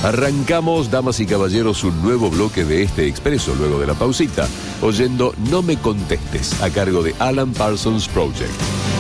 Arrancamos, damas y caballeros, un nuevo bloque de este expreso luego de la pausita, oyendo No me contestes, a cargo de Alan Parsons Project.